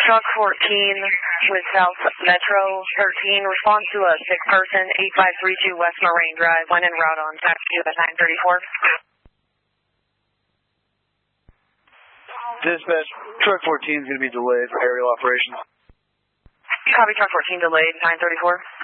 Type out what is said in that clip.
Truck 14 with South Metro 13, response to a sick person, 8532 West Moraine Drive, when en route on taxi at 934. Dispatch, Truck 14 is going to be delayed for aerial operations. Copy, Truck 14 delayed, 934.